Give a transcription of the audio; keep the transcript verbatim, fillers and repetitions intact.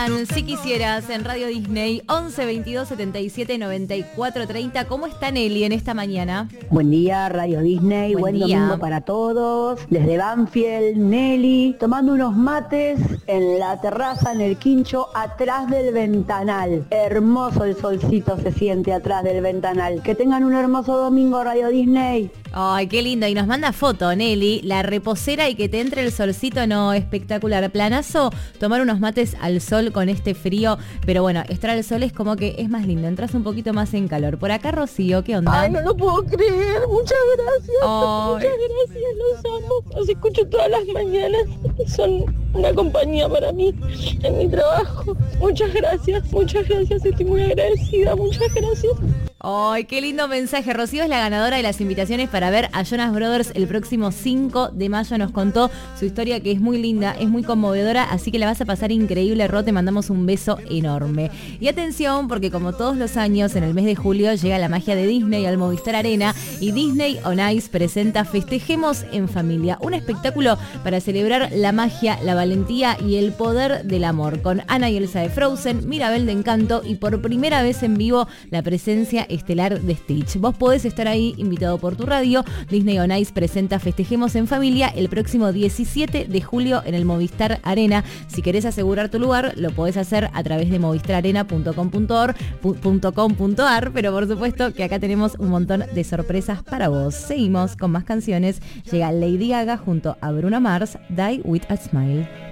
Si quisieras en Radio Disney once veintidós setenta y siete noventa y cuatro treinta. ¿Cómo está Nelly en esta mañana? Buen día, Radio Disney, buen, buen domingo para todos. Desde Banfield, Nelly, tomando unos mates en la terraza, en el quincho, atrás del ventanal. Hermoso el solcito se siente atrás del ventanal. Que tengan un hermoso domingo, Radio Disney. Ay, qué lindo. Y nos manda foto, Nelly, la reposera y que te entre el solcito, no, espectacular. Planazo, tomar unos mates al sol con este frío. Pero bueno, estar al sol es como que es más lindo, entras un poquito más en calor. Por acá, Rocío, ¿qué onda? Ay, no lo puedo creer. Muchas gracias. Ay. Muchas gracias, los amo. Los escucho todas las mañanas. Son una compañía para mí en mi trabajo. Muchas gracias, muchas gracias. Estoy muy agradecida. Muchas gracias. ¡Ay, qué lindo mensaje! Rocío es la ganadora de las invitaciones para ver a Jonas Brothers el próximo cinco de mayo. Nos contó su historia, que es muy linda, es muy conmovedora, así que la vas a pasar increíble, Ro. Te mandamos un beso enorme. Y atención, porque como todos los años, en el mes de julio llega la magia de Disney al Movistar Arena y Disney on Ice presenta Festejemos en Familia, un espectáculo para celebrar la magia, la valentía y el poder del amor, con Anna y Elsa de Frozen, Mirabel de Encanto y por primera vez en vivo la presencia estelar de Stitch. Vos podés estar ahí invitado por tu radio. Disney on Ice presenta Festejemos en Familia el próximo diecisiete de julio en el Movistar Arena. Si querés asegurar tu lugar, lo podés hacer a través de movistar arena punto com punto a r, pero por supuesto que acá tenemos un montón de sorpresas para vos. Seguimos con más canciones. Llega Lady Gaga junto a Bruno Mars, Die With a Smile.